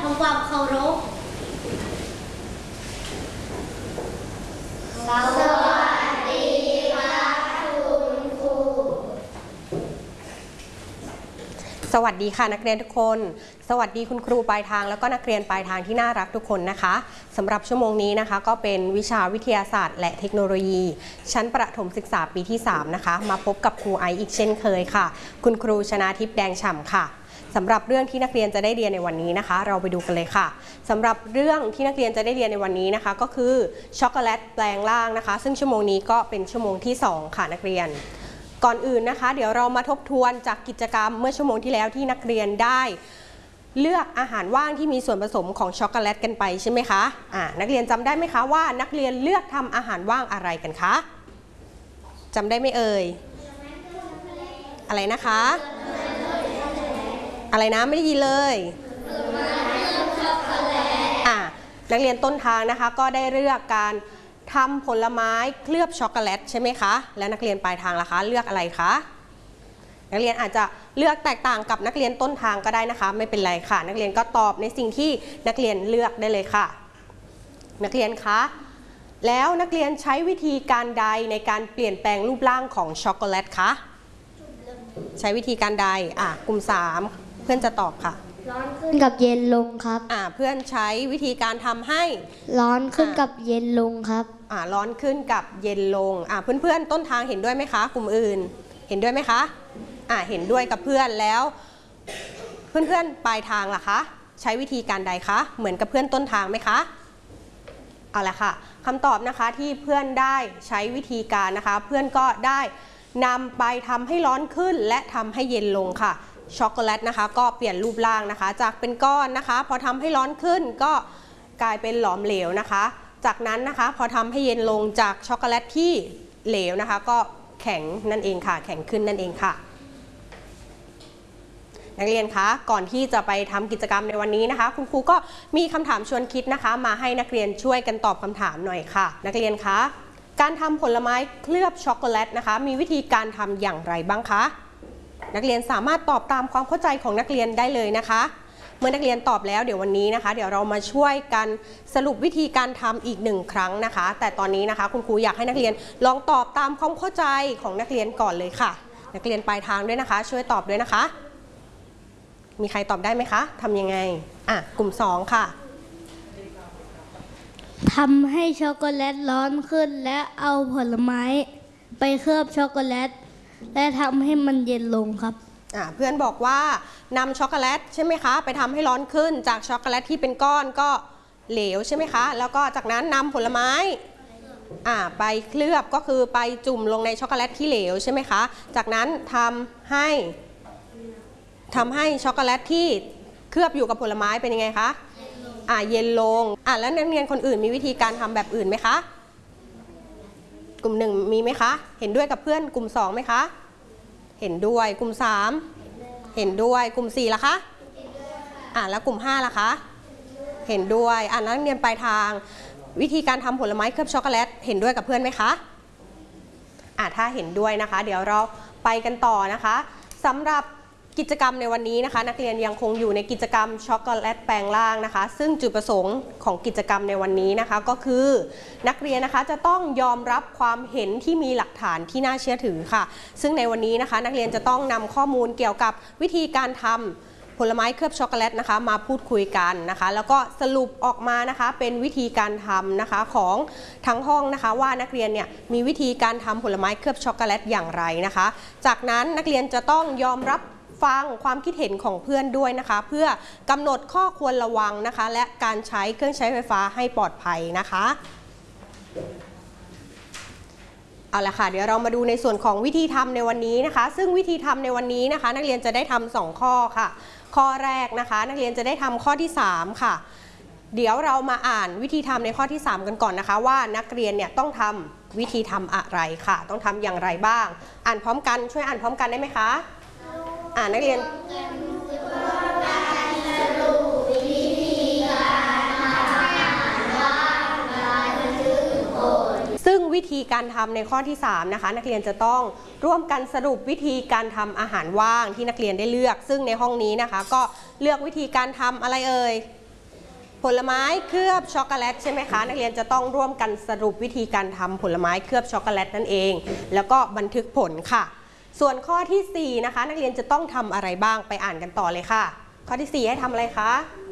ทำความเคารพสวัสดีครับคุณครูสวัสดีค่ะนักเรียนทุกคนสวัสดีคุณครูปลายทางแล้วก็นักเรียนปลายทางที่น่ารักทุกคนนะคะสำหรับชั่วโมงนี้นะคะก็เป็นวิชาวิทยาศาสตร์และเทคโนโลยีชั้นประถมศึกษาปีที่3นะคะมาพบกับครูไอซ์อีกเช่นเคยค่ะคุณครูชนาทิพย์แดงฉ่ำค่ะสำหรับเรื่องที่นักเรียนจะได้เรียนในวันนี้นะคะเราไปดูกันเลยค่ะสำหรับเรื่องที่นักเรียนจะได้เรียนในวันนี้นะคะก็คือช็อกโกแลตแปลงร่างนะคะซึ่งชั่วโมงนี้ก็เป็นชั่วโมงที่2ค่ะนักเรียนก่อนอื่นนะคะเดี๋ยวเรามาทบทวนจากกิจกรรมเมื่อชั่วโมงที่แล้วที่นักเรียนได้เลือกอาหารว่างที่มีส่วนผสมของช็อกโกแลตกันไปใช่ไหมคะนักเรียนจำได้ไหมคะว่านักเรียนเลือกทำอาหารว่างอะไรกันคะจำได้ไหมเอ่ยอะไรนะคะอะไรนะไม่ได้ยินเลยนักเรียนต้นทางนะคะก็ได้เลือกการทำผลไม้เคลือบช็อกโกแลตใช่ไหมคะและนักเรียนปลายทางล่ะคะเลือกอะไรคะนักเรียนอาจจะเลือกแตกต่างกับนักเรียนต้นทางก็ได้นะคะไม่เป็นไรค่ะนักเรียนก็ตอบในสิ่งที่นักเรียนเลือกได้เลยค่ะนักเรียนคะแล้วนักเรียนใช้วิธีการใดในการเปลี่ยนแปลงรูปร่างของช็อกโกแลตคะใช้วิธีการใดกลุ่ม3เพื่อนจะตอบค่ะร้อนขึ้นกับเย็นลงครับเพื่อนใช้วิธีการทำให้ร้อนขึ้นกับเย็นลงครับร้อนขึ้นกับเย็นลงเพื่อนๆต้นทางเห็นด้วยไหมคะกลุ่มอื่นเห็นด้วยไหมคะเห็นด้วยกับเพื่อนแล้วเพื่อนๆปลายทางล่ะคะใช้วิธีการใดคะเหมือนกับเพื่อนต้นทางไหมคะเอาละค่ะคำตอบนะคะที่เพื่อนได้ใช้วิธีการนะคะเพื่อนก็ได้นำไปทำให้ร้อนขึ้นและทำให้เย็นลงค่ะช็อกโกแลตนะคะก็เปลี่ยนรูปร่างนะคะจากเป็นก้อนนะคะพอทำให้ร้อนขึ้นก็กลายเป็นหลอมเหลวนะคะจากนั้นนะคะพอทำให้เย็นลงจากช็อกโกแลตที่เหลวนะคะก็แข็งนั่นเองค่ะแข็งขึ้นนั่นเองค่ะนักเรียนคะก่อนที่จะไปทำกิจกรรมในวันนี้นะคะคุณครูก็มีคำถามชวนคิดนะคะมาให้นักเรียนช่วยกันตอบคำถามหน่อยค่ะนักเรียนคะการทำผลไม้เคลือบช็อกโกแลตนะคะมีวิธีการทำอย่างไรบ้างคะนักเรียนสามารถตอบตามความเข้าใจของนักเรียนได้เลยนะคะเมื่อนักเรียนตอบแล้วเดี๋ยววันนี้นะคะเดี๋ยวเรามาช่วยกันสรุปวิธีการทำอีก1ครั้งนะคะแต่ตอนนี้นะคะคุณครูอยากให้นักเรียนลองตอบตามความเข้าใจของนักเรียนก่อนเลยค่ะนักเรียนปลายทางด้วยนะคะช่วยตอบด้วยนะคะมีใครตอบได้ไหมคะทำยังไงกลุ่ม2ค่ะทำให้ช็อกโกแลตร้อนขึ้นและเอาผลไม้ไปเคลือบช็อกโกแลตและทำให้มันเย็นลงครับเพื่อนบอกว่านำช็อกโกแลตใช่ไหมคะไปทำให้ร้อนขึ้นจากช็อกโกแลตที่เป็นก้อนก็เหลวใช่ไหมคะแล้วก็จากนั้นนำผลไม้ไปเคลือบก็คือไปจุ่มลงในช็อกโกแลตที่เหลวใช่ไหมคะจากนั้นทำให้ช็อกโกแลตที่เคลือบอยู่กับผลไม้เป็นยังไงคะเย็นลงแล้วนักเรียนคนอื่นมีวิธีการทำแบบอื่นไหมคะกลุ่ม1มีไหมคะเห็นด้วยกับเพื่อนกลุ่ม2ไหมคะเห็นด้วยกลุ่ม3เห็นด้วยกลุ่ม4ล่ะคะแล้วกลุ่ม5ล่ะคะเห็นด้วยนักเรียนปลายทางวิธีการทำผลไม้เคลือบช็อกโกแลตเห็นด้วยกับเพื่อนไหมคะถ้าเห็นด้วยนะคะเดี๋ยวเราไปกันต่อนะคะสำหรับกิจกรรมในวันนี้นะคะนักเรียนยังคงอยู่ในกิจกรรมช็อกโกแลตแปลงร่างนะคะซึ่งจุดประสงค์ของกิจกรรมในวันนี้นะคะก็คือนักเรียนนะคะจะต้องยอมรับความเห็นที่มีหลักฐานที่น่าเชื่อถือค่ะซึ่งในวันนี้นะคะนักเรียนจะต้องนำข้อมูลเกี่ยวกับวิธีการทำผลไม้เคลือบช็อกโกแลตนะคะมาพูดคุยกันนะคะแล้วก็สรุปออกมานะคะเป็นวิธีการทำนะคะของทั้งห้องนะคะว่านักเรียนเนี่ยมีวิธีการทำผลไม้เคลือบช็อกโกแลตอย่างไรนะคะจากนั้นนักเรียนจะต้องยอมรับฟังความคิดเห็นของเพื่อนด้วยนะคะเพื่อกำหนดข้อควรระวังนะคะและการใช้เครื่องใช้ไฟฟ้าให้ปลอดภัยนะคะเอาละค่ะเดี๋ยวเรามาดูในส่วนของวิธีทำในวันนี้นะคะซึ่งวิธีทำในวันนี้นะคะนักเรียนจะได้ทำ2ข้อค่ะข้อแรกนะคะนักเรียนจะได้ทำข้อที่3ค่ะเดี๋ยวเรามาอ่านวิธีทำในข้อที่3กันก่อนนะคะว่านักเรียนเนี่ยต้องทำวิธีทำอะไรค่ะต้องทำอย่างไรบ้างอ่านพร้อมกันช่วยอ่านพร้อมกันได้ไหมคะนักเรียนซึ่งวิธีการทำในข้อที่3นะคะนักเรียนจะต้องร่วมกันสรุปวิธีการทำอาหารว่างที่นักเรียนได้เลือกซึ่งในห้องนี้นะคะก็เลือกวิธีการทำอะไรเอ่ยผลไม้เคลือบช็อกโกแลตใช่ไหมคะนักเรียนจะต้องร่วมกันสรุปวิธีการทำผลไม้เคลือบช็อกโกแลตนั่นเองแล้วก็บันทึกผลค่ะส่วนข้อที่4นะคะนักเรียนจะต้องทำอะไรบ้างไปอ่านกันต่อเลยค่ะข้อที่4ให้ทำอะไรคะ